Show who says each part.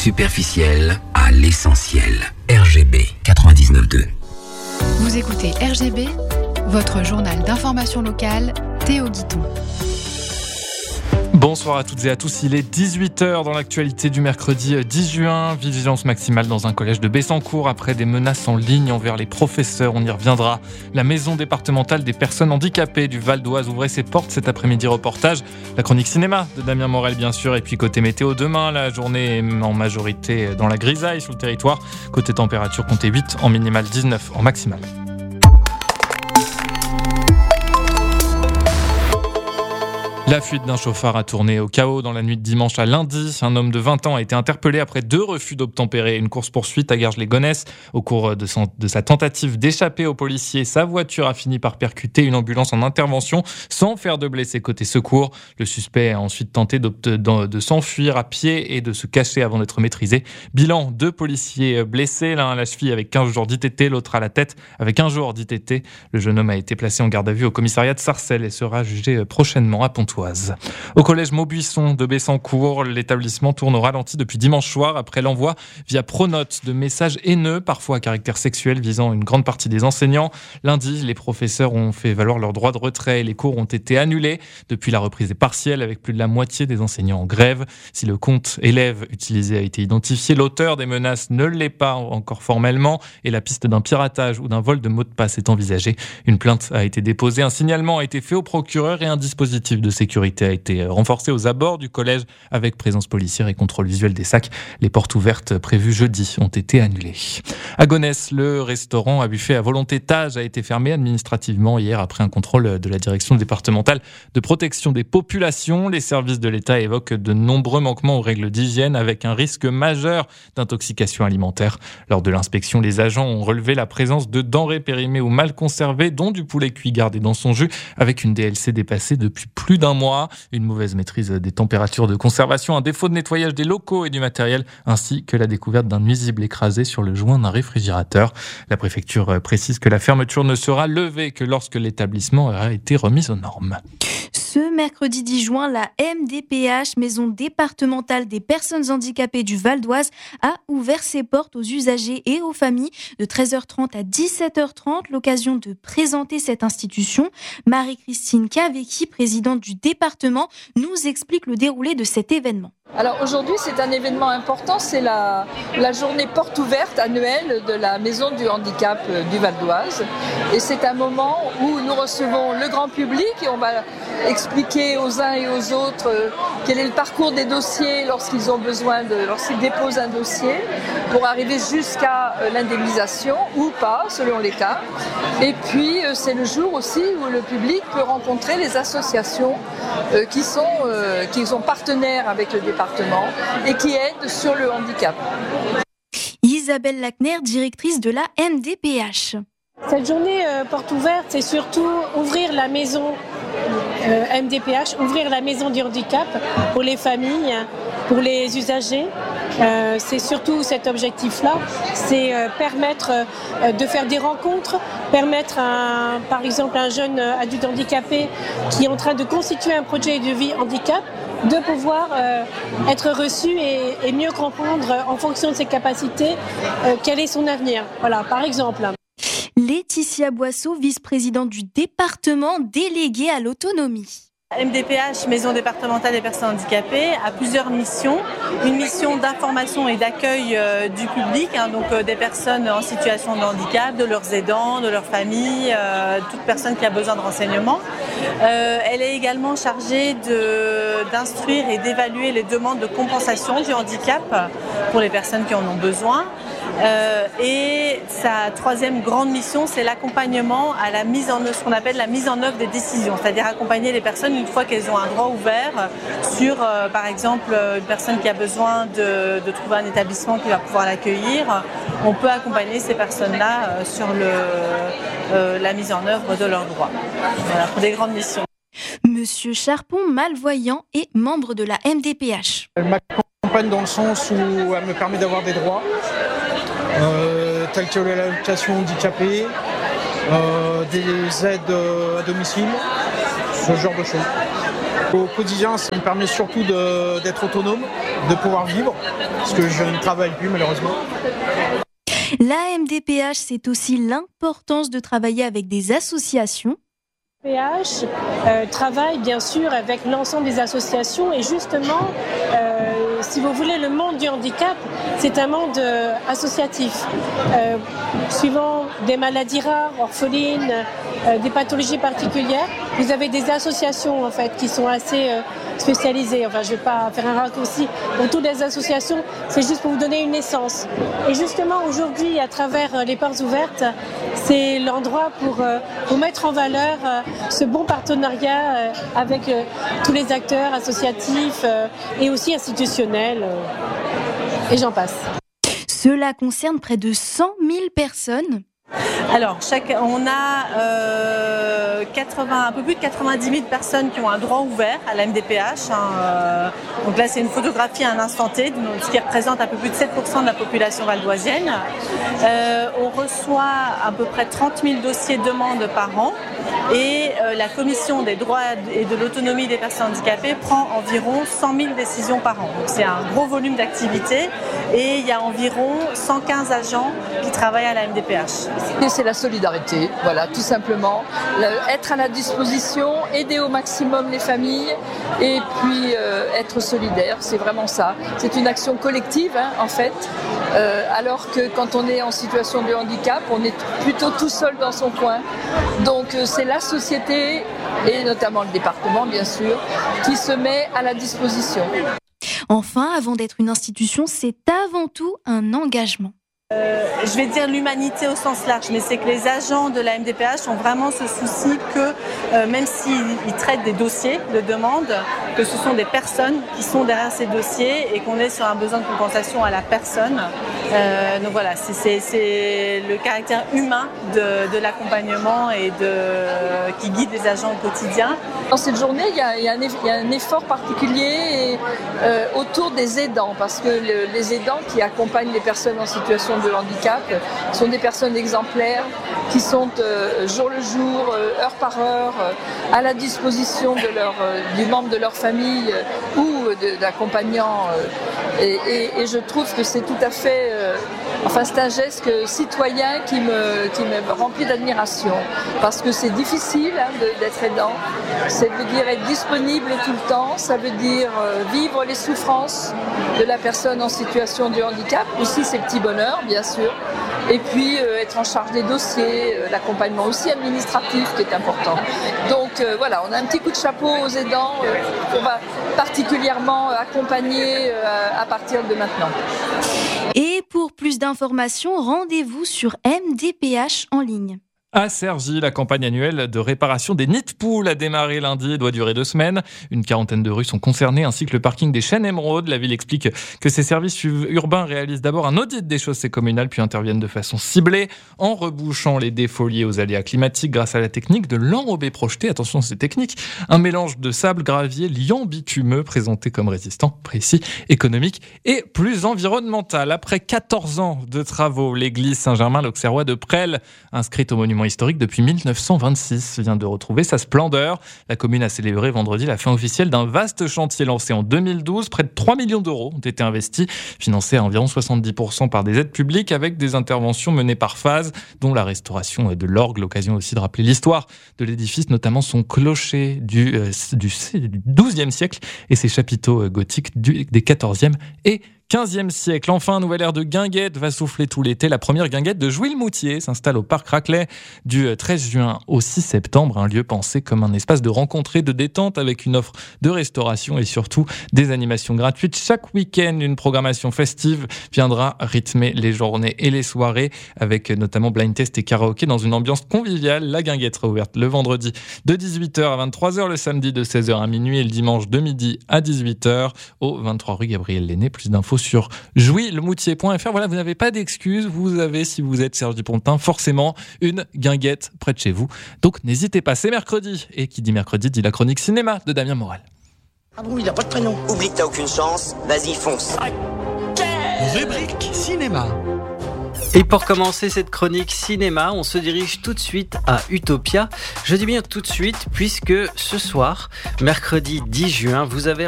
Speaker 1: superficiel à l'essentiel. RGB 99.2.
Speaker 2: Vous écoutez RGB, votre journal d'information locale, Théo Guiton.
Speaker 3: Bonsoir à toutes et à tous, il est 18h dans l'actualité du mercredi 10 juin. Vigilance maximale dans un collège de Bessancourt après des menaces en ligne envers les professeurs, on y reviendra. La maison départementale des personnes handicapées du Val d'Oise ouvrait ses portes cet après-midi. Reportage, la chronique cinéma de Damien Morel bien sûr, et puis côté météo demain, la journée est en majorité dans la grisaille sur le territoire. Côté température, comptez 8 en minimal, 19 en maximal. La fuite d'un chauffard a tourné au chaos dans la nuit de dimanche à lundi. Un homme de 20 ans a été interpellé après 2 refus d'obtempérer. Une course-poursuite à Garges-les-Gonesse. Au cours de sa tentative d'échapper aux policiers, sa voiture a fini par percuter une ambulance en intervention sans faire de blessés côté secours. Le suspect a ensuite tenté de s'enfuir à pied et de se cacher avant d'être maîtrisé. Bilan, 2 policiers blessés, l'un à la cheville avec 15 jours d'ITT, l'autre à la tête avec 1 jour d'ITT. Le jeune homme a été placé en garde à vue au commissariat de Sarcelles et sera jugé prochainement à Pontoise. Au collège Maubuisson de Bessancourt, l'établissement tourne au ralenti depuis dimanche soir après l'envoi via Pronote de messages haineux, parfois à caractère sexuel, visant une grande partie des enseignants. Lundi, les professeurs ont fait valoir leur droit de retrait et les cours ont été annulés. Depuis, la reprise est partielle avec plus de la moitié des enseignants en grève. Si le compte élève utilisé a été identifié, l'auteur des menaces ne l'est pas encore formellement et la piste d'un piratage ou d'un vol de mots de passe est envisagée. Une plainte a été déposée, un signalement a été fait au procureur et un dispositif de sécurité a été renforcée aux abords du collège avec présence policière et contrôle visuel des sacs. Les portes ouvertes prévues jeudi ont été annulées. À Gonesse, le restaurant à buffet à volonté Tage a été fermé administrativement hier après un contrôle de la direction départementale de protection des populations. Les services de l'État évoquent de nombreux manquements aux règles d'hygiène avec un risque majeur d'intoxication alimentaire. Lors de l'inspection, les agents ont relevé la présence de denrées périmées ou mal conservées, dont du poulet cuit gardé dans son jus avec une DLC dépassée depuis plus d'un mois, une mauvaise maîtrise des températures de conservation, un défaut de nettoyage des locaux et du matériel, ainsi que la découverte d'un nuisible écrasé sur le joint d'un réfrigérateur. La préfecture précise que la fermeture ne sera levée que lorsque l'établissement aura été remis aux normes.
Speaker 4: Ce mercredi 10 juin, la MDPH, Maison départementale des personnes handicapées du Val d'Oise, a ouvert ses portes aux usagers et aux familles de 13h30 à 17h30. L'occasion de présenter cette institution. Marie-Christine Cavecchi, présidente du département, nous explique le déroulé de cet événement.
Speaker 5: Alors aujourd'hui, c'est un événement important, c'est la journée porte ouverte annuelle de la Maison du handicap du Val d'Oise. Et c'est un moment où nous recevons le grand public et on va expliquer aux uns et aux autres quel est le parcours des dossiers lorsqu'ils déposent un dossier pour arriver jusqu'à l'indemnisation ou pas, selon les cas. Et puis c'est le jour aussi où le public peut rencontrer les associations qui sont partenaires avec le département et qui aident sur le handicap.
Speaker 4: Isabelle Lackner, directrice de la MDPH.
Speaker 6: Cette journée porte ouverte, c'est surtout ouvrir la maison MDPH, ouvrir la maison du handicap pour les familles, pour les usagers. C'est surtout cet objectif-là, c'est permettre de faire des rencontres, permettre par exemple à un jeune adulte handicapé qui est en train de constituer un projet de vie handicap, de pouvoir être reçu et mieux comprendre en fonction de ses capacités quel est son avenir. Voilà, par exemple.
Speaker 4: Laetitia Boisseau, vice-présidente du département déléguée à l'autonomie.
Speaker 7: MDPH, Maison départementale des personnes handicapées, a plusieurs missions. Une mission d'information et d'accueil du public, donc des personnes en situation de handicap, de leurs aidants, de leurs familles, toute personne qui a besoin de renseignements. Elle est également chargée d'instruire et d'évaluer les demandes de compensation du handicap pour les personnes qui en ont besoin. Et sa troisième grande mission, c'est l'accompagnement à la mise en œuvre, ce qu'on appelle la mise en œuvre des décisions, c'est-à-dire accompagner les personnes une fois qu'elles ont un droit ouvert sur, par exemple, une personne qui a besoin de trouver un établissement qui va pouvoir l'accueillir. On peut accompagner ces personnes-là sur la mise en œuvre de leurs droits. Voilà, pour des grandes missions.
Speaker 4: Monsieur Charpon, malvoyant et membre de la MDPH.
Speaker 8: Elle m'accompagne dans le sens où elle me permet d'avoir des droits. Telles que l'allocation handicapée, des aides à domicile, ce genre de choses. Au quotidien, ça me permet surtout d'être autonome, de pouvoir vivre, parce que je ne travaille plus malheureusement.
Speaker 4: La MDPH, c'est aussi l'importance de travailler avec des associations.
Speaker 6: MDPH travaille bien sûr avec l'ensemble des associations et justement, si vous voulez, le monde du handicap, c'est un monde associatif. Suivant des maladies rares, orphelines, des pathologies particulières, vous avez des associations en fait qui sont assez spécialisées. Enfin, je ne vais pas faire un raccourci pour toutes les associations, c'est juste pour vous donner une essence. Et justement, aujourd'hui, à travers les portes ouvertes, c'est l'endroit pour mettre en valeur ce bon partenariat avec tous les acteurs associatifs et aussi institutionnels, et j'en passe.
Speaker 4: Cela concerne près de 100 000 personnes.
Speaker 7: Alors, on a un peu plus de 90 000 personnes qui ont un droit ouvert à la MDPH. Donc là, c'est une photographie à un instant T, ce qui représente un peu plus de 7% de la population valdoisienne. On reçoit à peu près 30 000 dossiers de demande par an. Et la commission des droits et de l'autonomie des personnes handicapées prend environ 100 000 décisions par an. Donc c'est un gros volume d'activité et il y a environ 115 agents qui travaillent à la MDPH.
Speaker 5: Et c'est la solidarité, voilà, tout simplement. Être à la disposition, aider au maximum les familles et puis être solidaire, c'est vraiment ça. C'est une action collective, en fait, alors que quand on est en situation de handicap, on est plutôt tout seul dans son coin. Donc c'est la société, et notamment le département, bien sûr, qui se met à la disposition.
Speaker 4: Enfin, avant d'être une institution, c'est avant tout un engagement.
Speaker 7: Je vais dire l'humanité au sens large, mais c'est que les agents de la MDPH ont vraiment ce souci que même s'ils traitent des dossiers de demande, que ce sont des personnes qui sont derrière ces dossiers et qu'on est sur un besoin de compensation à la personne. Donc voilà, c'est le caractère humain de l'accompagnement et qui guide les agents au quotidien.
Speaker 5: Dans cette journée, il y a un effort particulier autour des aidants, parce que les aidants qui accompagnent les personnes en situation de handicap sont des personnes exemplaires qui sont jour le jour, heure par heure, à la disposition du membre de leur famille ou de l'accompagnant. Et je trouve que c'est tout à fait... c'est un geste citoyen qui me remplit d'admiration, parce que c'est difficile d'être aidant. Ça veut dire être disponible tout le temps, ça veut dire vivre les souffrances de la personne en situation de handicap, aussi ses petits bonheurs bien sûr, et puis être en charge des dossiers, l'accompagnement aussi administratif qui est important. Donc voilà, on a un petit coup de chapeau aux aidants qu'on va particulièrement accompagner à partir de maintenant.
Speaker 4: Et pour plus d'informations, rendez-vous sur MDPH en ligne.
Speaker 3: À Cergy, la campagne annuelle de réparation des nids de poules a démarré lundi et doit durer 2 semaines. Une quarantaine de rues sont concernées, ainsi que le parking des Chênes Émeraudes. La ville explique que ses services urbains réalisent d'abord un audit des chaussées communales, puis interviennent de façon ciblée en rebouchant les défauts liés aux aléas climatiques grâce à la technique de l'enrobé projeté. Attention, c'est technique. Un mélange de sable, gravier, liant bitumeux présenté comme résistant, précis, économique et plus environnemental. Après 14 ans de travaux, l'église Saint-Germain-l'Auxerrois de Presles, inscrite au monument historique depuis 1926, vient de retrouver sa splendeur. La commune a célébré vendredi la fin officielle d'un vaste chantier lancé en 2012. Près de 3 millions d'euros ont été investis, financés à environ 70% par des aides publiques, avec des interventions menées par phase, dont la restauration de l'orgue, l'occasion aussi de rappeler l'histoire de l'édifice, notamment son clocher du XIIe siècle et ses chapiteaux gothiques des XIVe et 15e siècle. Enfin, nouvelle ère de guinguette va souffler tout l'été. La première guinguette de Jouy-le-Moutier s'installe au Parc Raclais du 13 juin au 6 septembre. Un lieu pensé comme un espace de rencontre et de détente, avec une offre de restauration et surtout des animations gratuites. Chaque week-end, une programmation festive viendra rythmer les journées et les soirées, avec notamment blind test et karaoké dans une ambiance conviviale. La guinguette sera ouverte le vendredi de 18h à 23h, le samedi de 16h à minuit et le dimanche de midi à 18h au 23 rue Gabriel Lenné. Plus d'infos sur jouy-le-moutier.fr. Voilà, vous n'avez pas d'excuses. Vous avez, si vous êtes Cergy-Pontin, forcément une guinguette près de chez vous. Donc n'hésitez pas, c'est mercredi. Et qui dit mercredi dit la chronique cinéma de Damien Morel.
Speaker 9: Andrew, il a pas de prénom.
Speaker 10: Oublie que t'as aucune chance, vas-y fonce.
Speaker 9: Rubrique cinéma.
Speaker 10: Et pour commencer cette chronique cinéma, on se dirige tout de suite à Utopia. Je dis bien tout de suite puisque ce soir, mercredi 10 juin, vous avez